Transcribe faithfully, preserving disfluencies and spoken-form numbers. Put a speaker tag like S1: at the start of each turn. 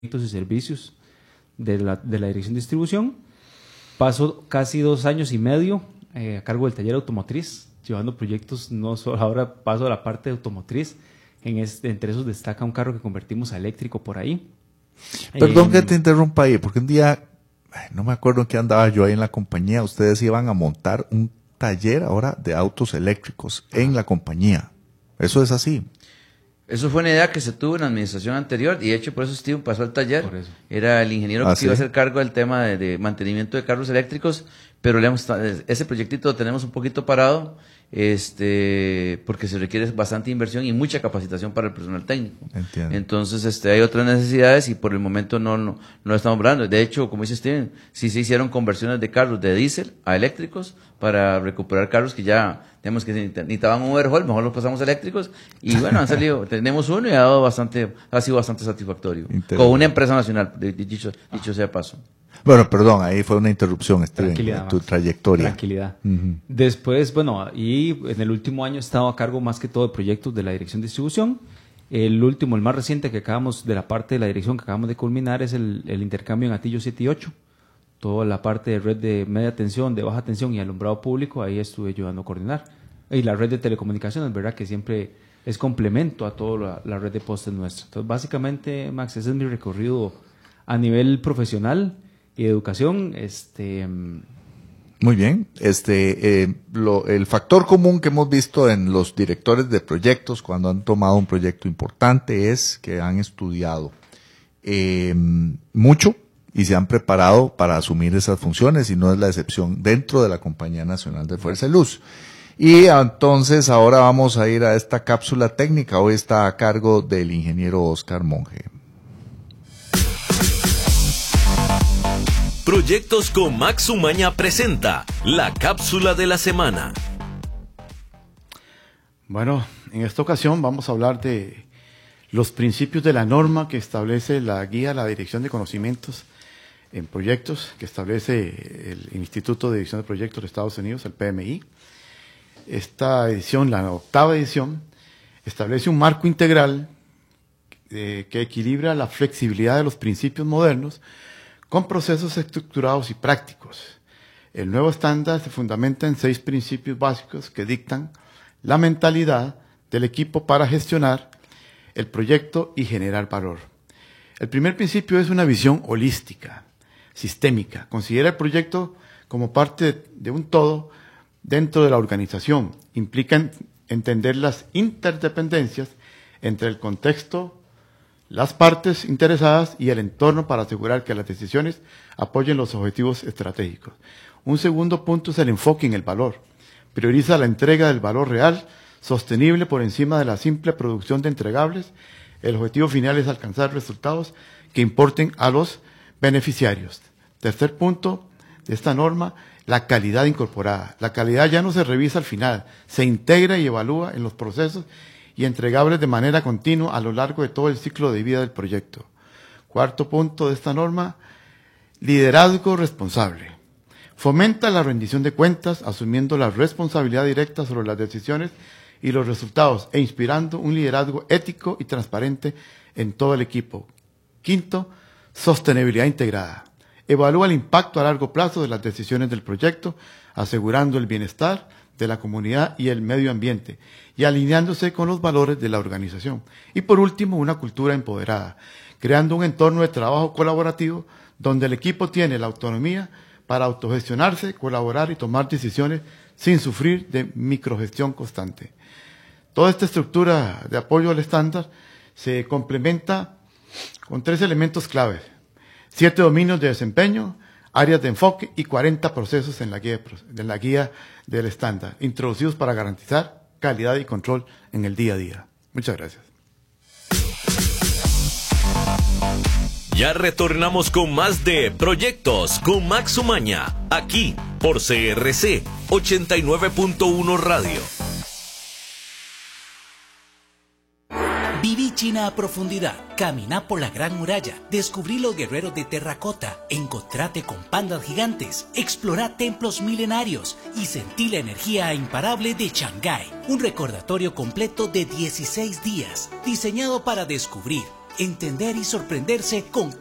S1: y servicios de la, de la dirección de distribución. Paso casi dos años y medio eh, a cargo del taller automotriz, llevando proyectos, no solo ahora paso a la parte de automotriz. En este, entre esos destaca un carro que convertimos a eléctrico por ahí.
S2: Perdón
S1: eh,
S2: que te interrumpa ahí, porque un día, no me acuerdo en qué andaba yo ahí en la compañía, ustedes iban a montar un taller ahora de autos eléctricos en la compañía. ¿Eso es así?
S3: Eso fue una idea que se tuvo en la administración anterior y de hecho por eso Steven pasó al taller.
S1: Por eso.
S3: Era el ingeniero
S2: ¿Ah,
S3: que
S2: sí?
S3: iba a hacer cargo del tema de, de mantenimiento de carros eléctricos, pero le hemos, ese proyectito lo tenemos un poquito parado, este, porque se requiere bastante inversión y mucha capacitación para el personal técnico.
S2: Entiendo.
S3: Entonces, este, hay otras necesidades y por el momento no, no, no lo estamos hablando. De hecho, como dice Steven, sí se hicieron conversiones de carros de diésel a eléctricos para recuperar carros que ya tenemos que necesitaban un overhaul, mejor los pasamos a eléctricos y bueno, han salido, tenemos uno y ha dado bastante, ha sido bastante satisfactorio. Con una empresa nacional, dicho, dicho sea paso.
S2: Bueno, perdón, ahí fue una interrupción, Steven,
S1: Tranquilidad,
S2: en tu
S1: Max.
S2: trayectoria.
S1: Tranquilidad.
S2: Uh-huh.
S1: Después, bueno, y en el último año he estado a cargo más que todo de proyectos de la dirección de distribución. El último, el más reciente que acabamos, de la parte de la dirección que acabamos de culminar, es el, el intercambio en Atillo siete y ocho. Toda la parte de red de media tensión, de baja tensión y alumbrado público, ahí estuve ayudando a coordinar. Y la red de telecomunicaciones, ¿verdad? Que siempre es complemento a toda la, la red de postes nuestra. Entonces, básicamente, Max, ese es mi recorrido a nivel profesional y de educación. Este,
S2: Muy bien. Este, eh, lo, el factor común que hemos visto en los directores de proyectos cuando han tomado un proyecto importante es que han estudiado eh, mucho y se han preparado para asumir esas funciones, y no es la excepción dentro de la Compañía Nacional de Fuerza y Luz. Y entonces ahora vamos a ir a esta cápsula técnica. Hoy está a cargo del ingeniero Oscar Monge.
S4: Proyectos con Max Umaña presenta la cápsula de la semana.
S5: Bueno, en esta ocasión vamos a hablar de los principios de la norma que establece la guía, la Dirección de Conocimientos en Proyectos, que establece el Instituto de Dirección de Proyectos de Estados Unidos, el P M I. Esta edición, la octava edición, establece un marco integral eh, que equilibra la flexibilidad de los principios modernos con procesos estructurados y prácticos. El nuevo estándar se fundamenta en seis principios básicos que dictan la mentalidad del equipo para gestionar el proyecto y generar valor. El primer principio es una visión holística, sistémica. Considera el proyecto como parte de un todo dentro de la organización. Implica entender las interdependencias entre el contexto, las partes interesadas y el entorno para asegurar que las decisiones apoyen los objetivos estratégicos. Un segundo punto es el enfoque en el valor. Prioriza la entrega del valor real, sostenible por encima de la simple producción de entregables. El objetivo final es alcanzar resultados que importen a los beneficiarios. Tercer punto de esta norma, la calidad incorporada. La calidad ya no se revisa al final, se integra y evalúa en los procesos y entregables de manera continua a lo largo de todo el ciclo de vida del proyecto. Cuarto punto de esta norma, liderazgo responsable. Fomenta la rendición de cuentas, asumiendo la responsabilidad directa sobre las decisiones y los resultados e inspirando un liderazgo ético y transparente en todo el equipo. Quinto, sostenibilidad integrada. Evalúa el impacto a largo plazo de las decisiones del proyecto, asegurando el bienestar de la comunidad y el medio ambiente, y alineándose con los valores de la organización. Y por último, una cultura empoderada, creando un entorno de trabajo colaborativo donde el equipo tiene la autonomía para autogestionarse, colaborar y tomar decisiones sin sufrir de microgestión constante. Toda esta estructura de apoyo al estándar se complementa con tres elementos claves: siete dominios de desempeño, áreas de enfoque y cuarenta procesos en la guía, de la guía del estándar, introducidos para garantizar calidad y control en el día a día. Muchas gracias.
S4: Ya retornamos con más de Proyectos con Max Umaña, aquí por C R C ochenta y nueve punto uno Radio.
S6: Viví China a profundidad, caminá por la Gran Muralla, descubrí los guerreros de terracota, encontrate con pandas gigantes, explorá templos milenarios y sentí la energía imparable de Shanghái. Un recordatorio completo de dieciséis días, diseñado para descubrir, entender y sorprenderse con